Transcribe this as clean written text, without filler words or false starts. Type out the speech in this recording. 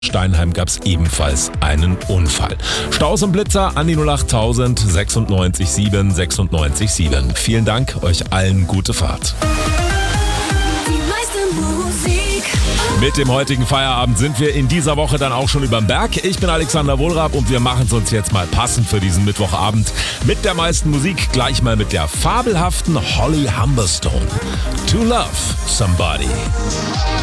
Steinheim gab es ebenfalls einen Unfall. Staus und Blitzer an die 08000 96 7 96 7. Vielen Dank, euch allen gute Fahrt. Mit dem heutigen Feierabend sind wir in dieser Woche dann auch schon überm Berg. Ich bin Alexander Wohlrab und wir machen es uns jetzt mal passend für diesen Mittwochabend mit der meisten Musik. Gleich mal mit der fabelhaften Holly Humberstone. To Love Somebody.